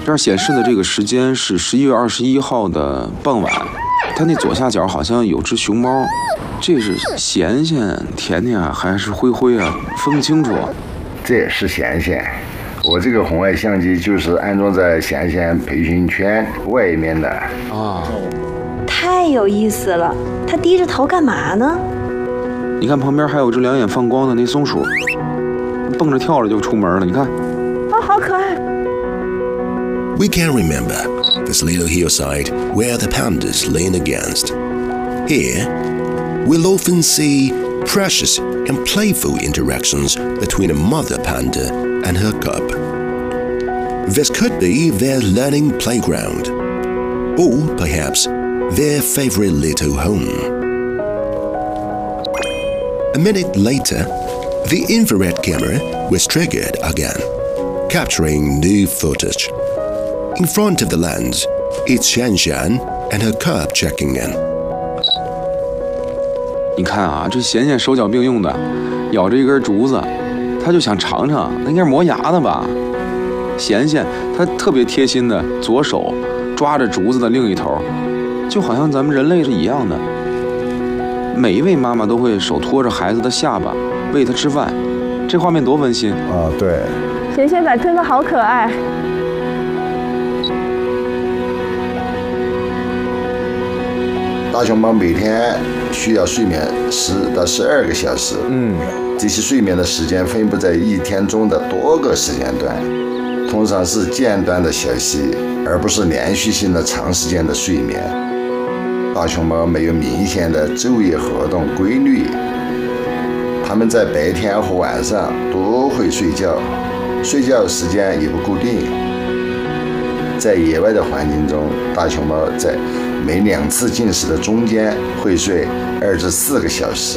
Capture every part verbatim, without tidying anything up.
这儿显示的这个时间是十一月二十一号的傍晚，它那左下角好像有只熊猫，这是贤贤、甜甜啊，还是灰灰啊？分不清楚。 这也是贤贤，我这个红外相机就是安装在贤贤培训圈外面的啊。 太有意思了，它低着头干嘛呢？ 你看旁边还有只两眼放光的那松鼠，蹦着跳着就出门了，你看。 哦，好可爱。 We can remember this little hillside where the pandas lean against. Here, we'll often see precious and playful interactions between a mother panda and her cub. This could be their learning playground, or perhaps their favorite little home. A minute later, the infrared camera was triggered again, capturing new footage. In front of the lens, it's Shanshan and her cub checking in. 你看啊，这贤贤手脚并用的，咬着一根竹子，他就想尝尝，那应该是磨牙的吧？贤贤他特别贴心的，左手抓着竹子的另一头，就好像咱们人类是一样的。每一位妈妈都会手托着孩子的下巴，喂他吃饭，这画面多温馨啊！对， 贤贤仔真的好可爱。 大熊猫每天需要睡眠十到十二个小时，嗯，这些睡眠的时间分布在一天中的多个时间段，通常是间断的休息，而不是连续性的长时间的睡眠。大熊猫没有明显的昼夜活动规律，它们在白天和晚上都会睡觉，睡觉时间也不固定。在野外的环境中，大熊猫在每两次进食的中间会睡二至四个小时。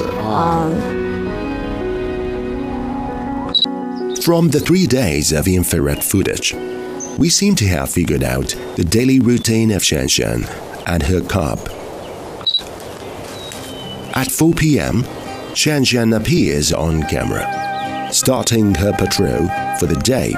From the three days of infrared footage, we seem to have figured out the daily routine of Shanshan and her cub. At four p m, Shanshan appears on camera, starting her patrol for the day.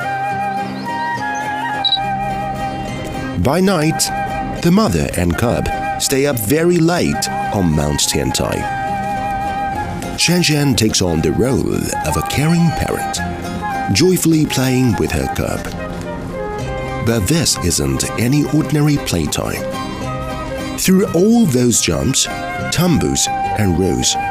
By night, the mother and cub stay up very late on Mount Tiantai. Shanshan takes on the role of a caring parent, joyfully playing with her cub. But this isn't any ordinary playtime. Through all those jumps, tumbles, and rolls,